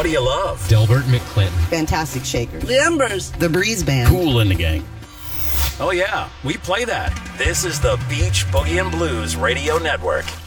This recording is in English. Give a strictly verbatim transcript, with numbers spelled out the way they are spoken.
do you love? Delbert McClinton. Fantastic Shakers. The Embers. The Breeze Band. Kool and the Gang. Oh yeah, we play that. This is the Beach Boogie and Blues Radio Network.